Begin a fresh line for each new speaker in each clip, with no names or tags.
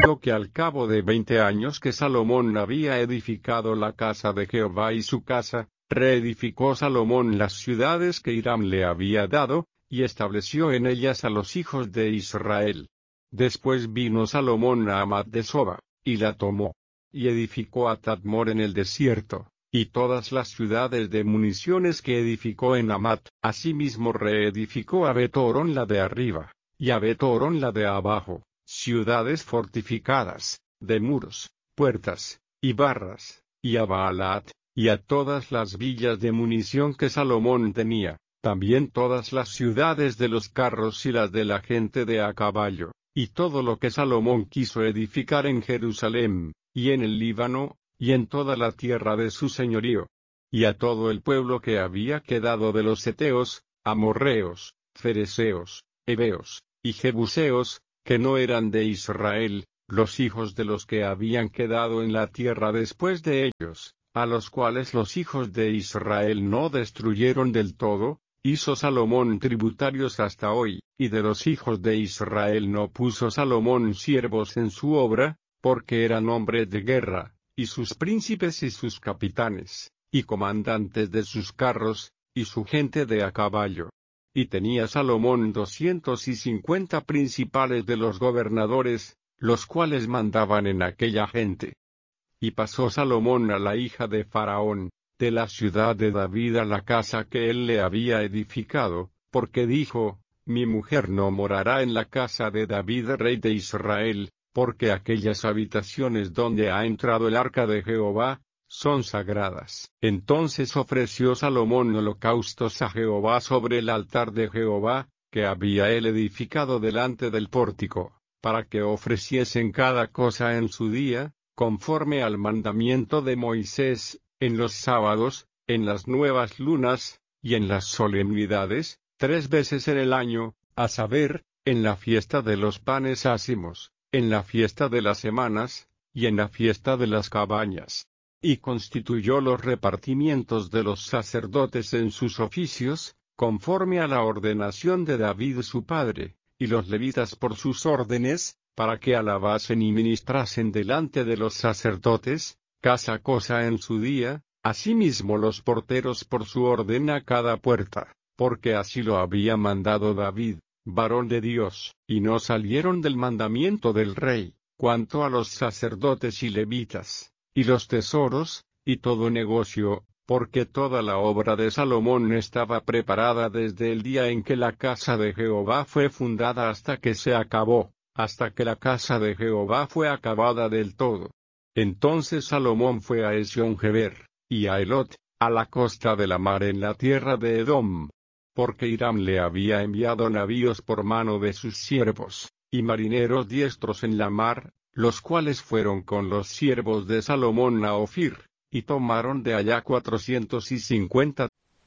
aconteció que al cabo de 20 años que Salomón había edificado la casa de Jehová y su casa, reedificó Salomón las ciudades que Hiram le había dado, y estableció en ellas a los hijos de Israel. Después vino Salomón a Hamat de Soba, y la tomó, y edificó a Tadmor en el desierto, y todas las ciudades de municiones que edificó en Hamat. Asimismo reedificó a Bet-Horón la de arriba, y a Bet-Horón la de abajo, ciudades fortificadas, de muros, puertas, y barras, y a Baalat, y a todas las villas de munición que Salomón tenía, también todas las ciudades de los carros y las de la gente de a caballo, y todo lo que Salomón quiso edificar en Jerusalén, y en el Líbano, y en toda la tierra de su señorío. Y a todo el pueblo que había quedado de los heteos, amorreos, fereceos, heveos, y jebuseos, que no eran de Israel, los hijos de los que habían quedado en la tierra después de ellos, a los cuales los hijos de Israel no destruyeron del todo, hizo Salomón tributarios hasta hoy, y de los hijos de Israel no puso Salomón siervos en su obra, porque eran hombres de guerra, y sus príncipes y sus capitanes, y comandantes de sus carros, y su gente de a caballo. Y tenía Salomón 250 principales de los gobernadores, los cuales mandaban en aquella gente. Y pasó Salomón a la hija de Faraón, de la ciudad de David a la casa que él le había edificado, porque dijo, mi mujer no morará en la casa de David rey de Israel, porque aquellas habitaciones donde ha entrado el arca de Jehová, son sagradas. Entonces ofreció Salomón holocaustos a Jehová sobre el altar de Jehová, que había él edificado delante del pórtico, para que ofreciesen cada cosa en su día, conforme al mandamiento de Moisés, en los sábados, en las nuevas lunas, y en las solemnidades, 3 veces en el año, a saber, en la fiesta de los panes ácimos, en la fiesta de las semanas, y en la fiesta de las cabañas. Y constituyó los repartimientos de los sacerdotes en sus oficios, conforme a la ordenación de David su padre, y los levitas por sus órdenes, para que alabasen y ministrasen delante de los sacerdotes, cada cosa en su día, asimismo los porteros por su orden a cada puerta, porque así lo había mandado David, varón de Dios, y no salieron del mandamiento del rey, cuanto a los sacerdotes y levitas, y los tesoros, y todo negocio, porque toda la obra de Salomón estaba preparada desde el día en que la casa de Jehová fue fundada hasta que se acabó, hasta que la casa de Jehová fue acabada del todo. Entonces Salomón fue a Esión-Geber, y a Elot, a la costa de la mar en la tierra de Edom, porque Hiram le había enviado navíos por mano de sus siervos, y marineros diestros en la mar, los cuales fueron con los siervos de Salomón a Ofir, y tomaron de allá 450.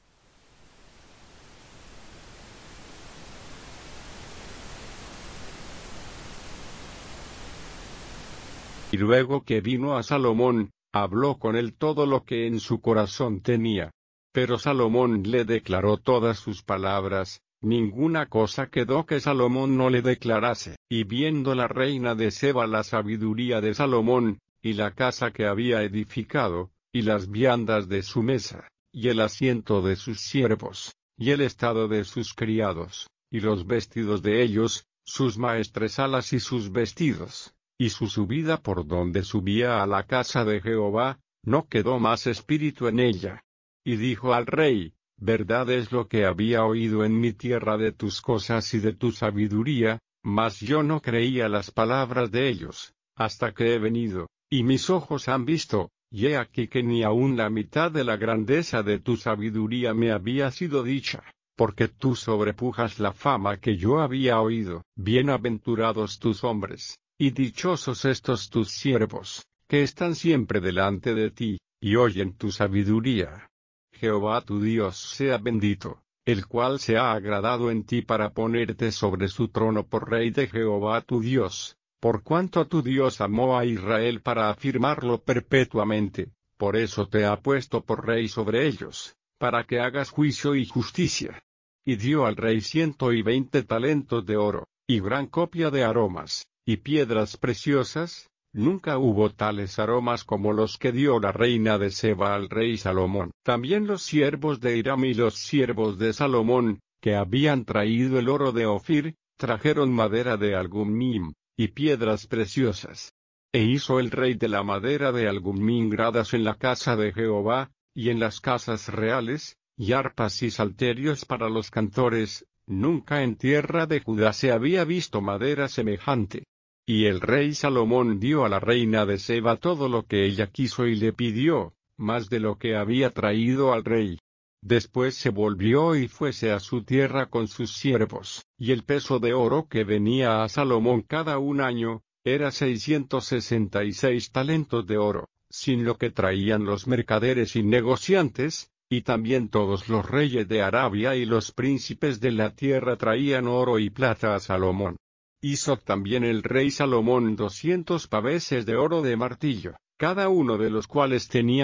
Y luego que vino a Salomón, habló con él todo lo que en su corazón tenía. Pero Salomón le declaró todas sus palabras, ninguna cosa quedó que Salomón no le declarase. Y viendo la reina de Seba la sabiduría de Salomón, y la casa que había edificado, y las viandas de su mesa, y el asiento de sus siervos, y el estado de sus criados, y los vestidos de ellos, sus maestresalas y sus vestidos, y su subida por donde subía a la casa de Jehová, no quedó más espíritu en ella. Y dijo al rey, verdad es lo que había oído en mi tierra de tus cosas y de tu sabiduría, mas yo no creía las palabras de ellos, hasta que he venido, y mis ojos han visto, y he aquí que ni aun la mitad de la grandeza de tu sabiduría me había sido dicha, porque tú sobrepujas la fama que yo había oído. Bienaventurados tus hombres, y dichosos estos tus siervos, que están siempre delante de ti, y oyen tu sabiduría. Jehová tu Dios sea bendito, el cual se ha agradado en ti para ponerte sobre su trono por rey de Jehová tu Dios, por cuanto tu Dios amó a Israel para afirmarlo perpetuamente, por eso te ha puesto por rey sobre ellos, para que hagas juicio y justicia. Y dio al rey 120 talentos de oro, y gran copia de aromas, y piedras preciosas. Nunca hubo tales aromas como los que dio la reina de Seba al rey Salomón. También los siervos de Hiram y los siervos de Salomón, que habían traído el oro de Ofir, trajeron madera de algumim, y piedras preciosas. E hizo el rey de la madera de algumim gradas en la casa de Jehová, y en las casas reales, y arpas y salterios para los cantores. Nunca en tierra de Judá se había visto madera semejante. Y el rey Salomón dio a la reina de Seba todo lo que ella quiso y le pidió, más de lo que había traído al rey. Después se volvió y fuese a su tierra con sus siervos, y el peso de oro que venía a Salomón cada un año, era 666 talentos de oro, sin lo que traían los mercaderes y negociantes, y también todos los reyes de Arabia y los príncipes de la tierra traían oro y plata a Salomón. Hizo también el rey Salomón 200 paveses de oro de martillo, cada uno de los cuales tenía